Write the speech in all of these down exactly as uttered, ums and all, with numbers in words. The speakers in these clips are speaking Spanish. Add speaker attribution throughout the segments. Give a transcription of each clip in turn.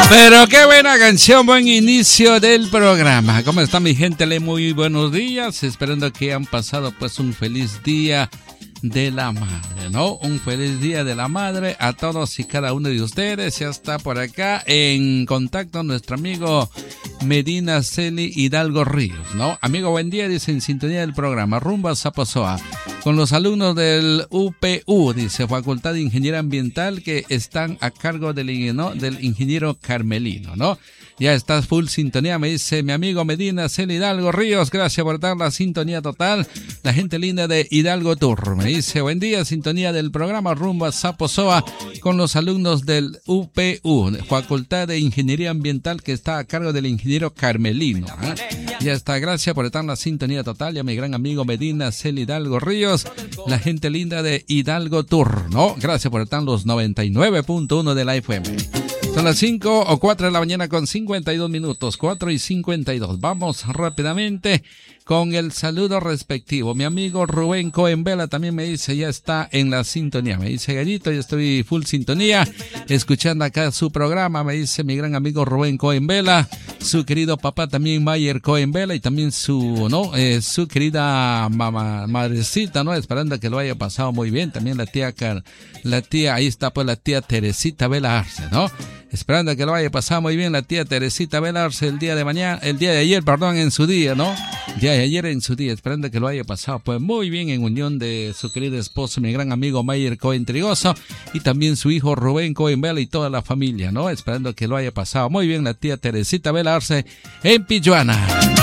Speaker 1: Pero qué buena canción, buen inicio del programa. ¿Cómo está mi gente? Muy buenos días, esperando que han pasado pues un feliz día de la madre, ¿no? Un feliz día de la madre a todos y cada uno de ustedes. Ya está por acá en contacto nuestro amigo Medina Celi Hidalgo Ríos, ¿no? Amigo, buen día, dice, en sintonía del programa Rumbo a Zaposoa, con los alumnos del U P U, dice, Facultad de Ingeniería Ambiental, que están a cargo del, ¿no? del ingeniero Carmelino, ¿no? Ya está full sintonía, me dice mi amigo Medina Celi Hidalgo Ríos, gracias por dar la sintonía total. La gente linda de Hidalgo Tour, me dice, buen día, sintonía del programa Rumbo a Zaposoa, con los alumnos del U P U, Facultad de Ingeniería Ambiental, que está a cargo del ingeniero Carmelino, ¿eh? Ya está, gracias por dar la sintonía total, y a mi gran amigo Medina Celi Hidalgo Ríos, la gente linda de Hidalgo Tour, ¿no? Gracias por estar los noventa y nueve punto uno de la F M. Son las cinco o cuatro de la mañana con cincuenta y dos minutos, cuatro y cincuenta y dos. Vamos rápidamente con el saludo respectivo. Mi amigo Rubén Cohen Vela también me dice, ya está en la sintonía. Me dice, Gallito, yo estoy full sintonía, escuchando acá su programa. Me dice mi gran amigo Rubén Cohen Vela, su querido papá también Mayer Cohen Vela, y también su, ¿no? Eh, su querida mamá, madrecita, ¿no? Esperando que lo haya pasado muy bien. También la tía, la tía, ahí está pues la tía Teresita Vela Arce, ¿no? Esperando que lo haya pasado muy bien la tía Teresita Velarse el día de mañana, el día de ayer, perdón, en su día, ¿no? Día de ayer en su día, esperando que lo haya pasado pues muy bien en unión de su querido esposo, mi gran amigo Mayer Cohen Trigoso, y también su hijo Rubén Cohen Vela y toda la familia, ¿no? Esperando que lo haya pasado muy bien la tía Teresita Velarse en Pilluana.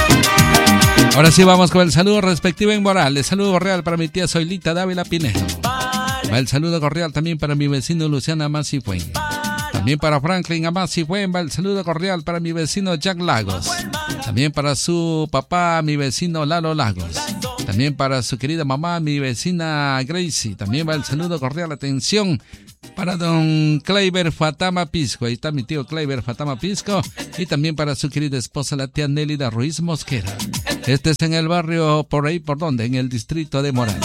Speaker 1: Ahora sí vamos con el saludo respectivo en Morales. Saludo cordial para mi tía Zoilita Dávila Pinedo. Va el saludo cordial también para mi vecino Luciana Masifuen. También para Franklin Amasi Fuemba, el saludo cordial para mi vecino Jack Lagos. También para su papá, mi vecino Lalo Lagos. También para su querida mamá, mi vecina Gracie. También va el saludo cordial, atención, para don Kleiber Fatama Pisco. Ahí está mi tío Kleiber Fatama Pisco. Y también para su querida esposa, la tía Nélida Ruiz Mosquera. Este es en el barrio, por ahí, ¿por dónde? En el distrito de Morales.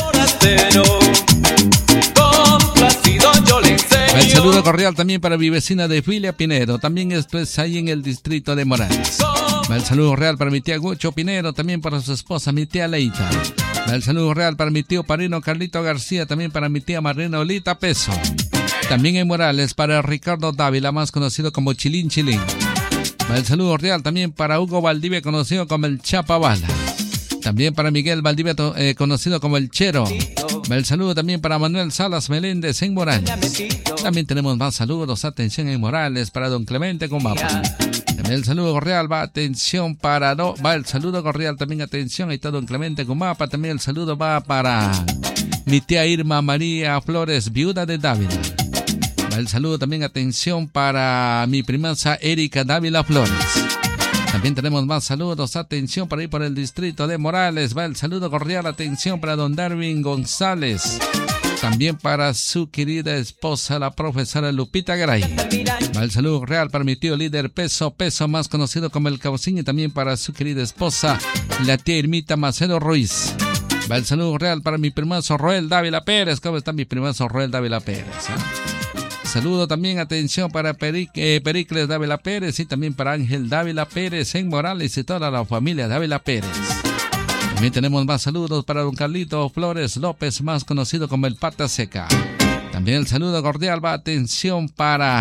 Speaker 1: El saludo cordial también para mi vecina de Filia Pinedo, también esto es ahí en el distrito de Morales. El saludo real para mi tía Gucho Pinedo, también para su esposa, mi tía Leita. El saludo real para mi tío Parino Carlito García, también para mi tía Marina Olita Peso. También en Morales para Ricardo Dávila, más conocido como Chilín Chilín. El saludo real también para Hugo Valdivia, conocido como el Chapabala. También para Miguel Valdivia, eh, conocido como el Chero. El saludo también para Manuel Salas Meléndez en Morales. También tenemos más saludos, atención en Morales, para don Clemente Comapa. También el saludo cordial va, atención para, no, va el saludo cordial también, atención, ahí está don Clemente Comapa. También el saludo va para mi tía Irma María Flores, viuda de Dávila. Va el saludo también, atención, para mi primaza Erika Dávila Flores. También tenemos más saludos, atención, para ir por el distrito de Morales. Va el saludo cordial, atención, para don Darwin González. También para su querida esposa, la profesora Lupita Garay. Va el saludo real para mi tío líder Peso Peso, más conocido como el Caucín, y también para su querida esposa, la tía Irmita Macedo Ruiz. Va el saludo real para mi primazo Roel Dávila Pérez. ¿Cómo está mi primazo Roel Dávila Pérez? ¿eh? Saludo también, atención, para Peric, eh, Pericles Dávila Pérez y también para Ángel Dávila Pérez en Morales y toda la familia Dávila Pérez. También tenemos más saludos para don Carlito Flores López, más conocido como el Pata Seca. También el saludo cordial va, atención, para,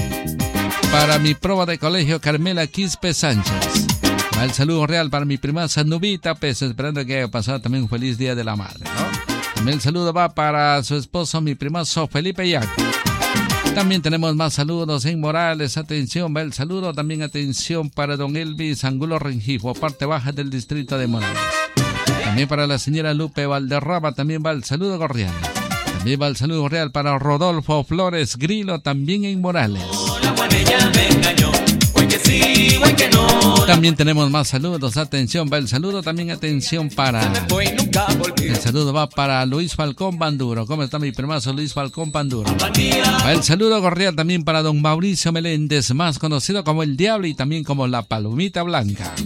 Speaker 1: para mi proba de colegio Carmela Quispe Sánchez. Va el saludo real para mi primaza Nubita Pérez, esperando que haya pasado también un feliz día de la madre, ¿no? También el saludo va para su esposo, mi primazo Felipe Yac. También tenemos más saludos en Morales, atención, va el saludo también, atención, para don Elvis Angulo Rengifo, parte baja del distrito de Morales. También para la señora Lupe Valderrama, también va el saludo cordial. También va el saludo cordial para Rodolfo Flores Grilo, también en Morales. También tenemos más saludos, atención, va el saludo también, atención, para el saludo va para Luis Falcón Banduro. ¿Cómo está mi primazo Luis Falcón Banduro? Va el saludo cordial también para don Mauricio Meléndez, más conocido como el Diablo y también como la Palomita Blanca.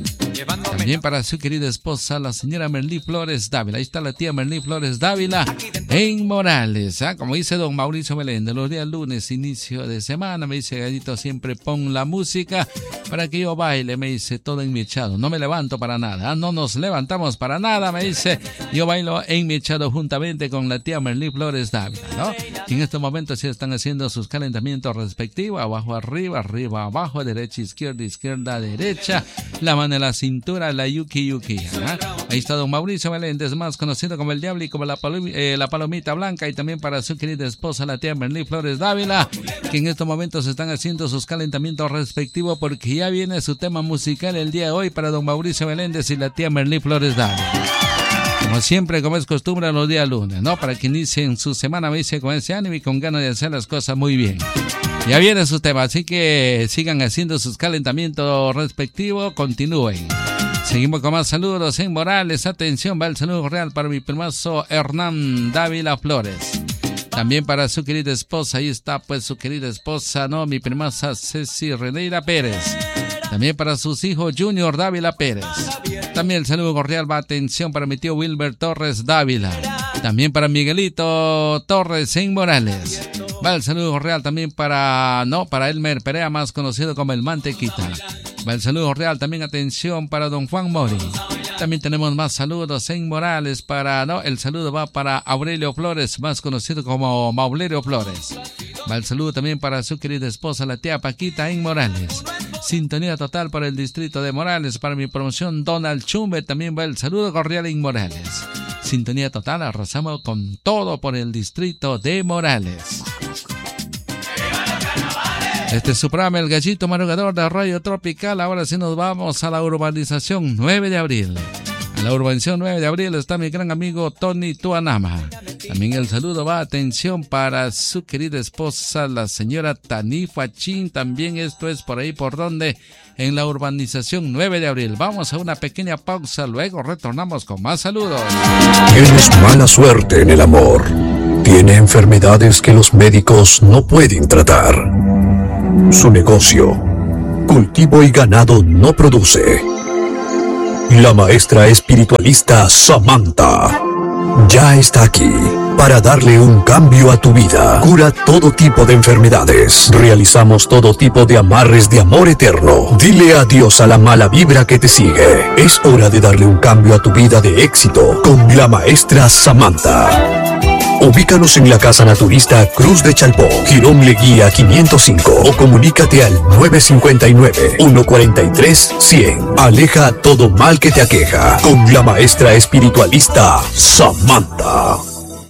Speaker 1: También para su querida esposa, la señora Merlí Flores Dávila. Ahí está la tía Merlí Flores Dávila en Morales. ¿Ah? Como dice don Mauricio Meléndez, los días lunes, inicio de semana, me dice Gallito, siempre pon la música para que yo baile, me dice, todo en mi echado. No me levanto para nada, ¿ah? No nos levantamos para nada, me dice. Yo bailo en mi echado juntamente con la tía Merlí Flores Dávila, ¿no? Y en estos momentos sí están haciendo sus calentamientos respectivos, abajo, arriba, arriba, abajo, derecha, izquierda, izquierda, derecha, la mano en la cintura, la yuki yuki. ¿eh? Ahí está don Mauricio Meléndez, más conocido como el Diablo y como la, palom eh, la Palomita Blanca, y también para su querida esposa, la tía Merlí Flores Dávila, que en estos momentos están haciendo sus calentamientos respectivos, porque ya viene su tema musical el día de hoy para don Mauricio Meléndez y la tía Merlí Flores Dávila. Como siempre, como es costumbre, los días lunes, ¿no? Para que inicien su semana, me dice, con ese ánimo y con ganas de hacer las cosas muy bien. Ya viene su tema, así que sigan haciendo sus calentamientos respectivos, continúen. Seguimos con más saludos en Morales. Atención, va el saludo real para mi primazo Hernán Dávila Flores. También para su querida esposa, ahí está pues su querida esposa, ¿no? Mi primaza Ceci Reneira Pérez. También para sus hijos Junior Dávila Pérez. También el saludo cordial va, atención, para mi tío Wilber Torres Dávila. También para Miguelito Torres en Morales. Va el saludo cordial también para, no, para Elmer Perea, más conocido como el Mantequita. Va el saludo cordial también, atención, para don Juan Mori. También tenemos más saludos en Morales para, no, el saludo va para Aurelio Flores, más conocido como Maulerio Flores. Va el saludo también para su querida esposa, la tía Paquita en Morales. Sintonía total para el distrito de Morales, para mi promoción Donald Chumbe, también va el saludo cordial en Morales. Sintonía total, arrasamos con todo por el distrito de Morales. Este es su programa, El Gallito Madrugador de Radio Tropical. Ahora sí nos vamos a la urbanización nueve de abril. En la urbanización nueve de abril está mi gran amigo Tony Tuanama. También el saludo va, atención, para su querida esposa, la señora Tanifa Chin. También esto es por ahí, por donde, en la urbanización nueve de abril. Vamos a una pequeña pausa, luego retornamos con más saludos.
Speaker 2: Tienes mala suerte en el amor. Tiene enfermedades que los médicos no pueden tratar. Su negocio, cultivo y ganado, no produce. La maestra espiritualista Samantha ya está aquí para darle un cambio a tu vida. Cura todo tipo de enfermedades. Realizamos todo tipo de amarres de amor eterno. Dile adiós a la mala vibra que te sigue. Es hora de darle un cambio a tu vida de éxito con la maestra Samantha. Ubícanos en la Casa Naturista Cruz de Chalpó, Girón Leguía quinientos cinco, o comunícate al nueve cinco nueve, uno cuatro tres, cien. Aleja todo mal que te aqueja con la maestra espiritualista Samantha.